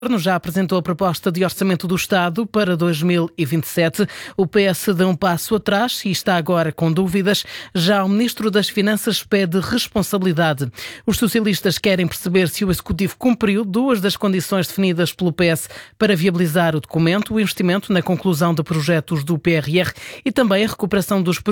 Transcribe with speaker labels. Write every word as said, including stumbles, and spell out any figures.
Speaker 1: O Governo já apresentou a proposta de orçamento do Estado para dois mil e vinte e sete. O P S deu um passo atrás e está agora com dúvidas. Já o Ministro das Finanças pede responsabilidade. Os socialistas querem perceber se o Executivo cumpriu duas das condições definidas pelo P S para viabilizar o documento, o investimento na conclusão de projetos do P R R e também a recuperação dos